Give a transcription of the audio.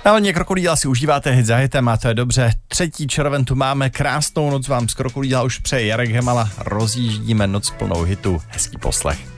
Na vlně Krokodýla si užíváte hit za hitem a to je dobře. 3. červen tu máme, krásnou noc vám z Krokodýla už přeje Jarek Hemala, rozjíždíme noc plnou hitu, hezký poslech.